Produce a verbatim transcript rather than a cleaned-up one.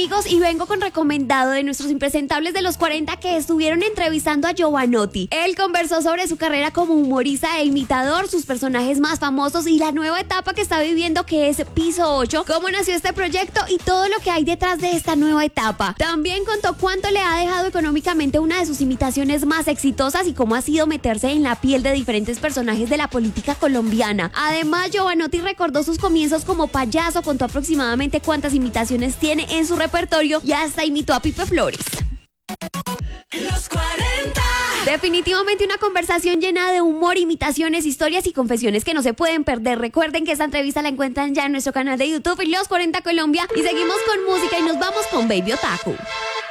amigos, y vengo con recomendado de nuestros impresentables de los cuarenta que estuvieron entrevistando a Jovanotti. Él conversó sobre su carrera como humorista e imitador, sus personajes más famosos y la nueva etapa que está viviendo, que es Piso ocho, cómo nació este proyecto y todo lo que hay detrás de esta nueva etapa. También contó cuánto le ha dejado económicamente una de sus imitaciones más exitosas y cómo ha sido meterse en la piel de diferentes personajes de la política colombiana. Además, Jovanotti recordó sus comienzos como payaso, contó aproximadamente cuántas imitaciones tiene en su repertorio y hasta imitó a Pipe Flores. Los cuarenta. Definitivamente una conversación llena de humor, imitaciones, historias y confesiones que no se pueden perder. Recuerden que esta entrevista la encuentran ya en nuestro canal de YouTube, Los cuarenta Colombia, y seguimos con música y nos vamos con Baby Otaku.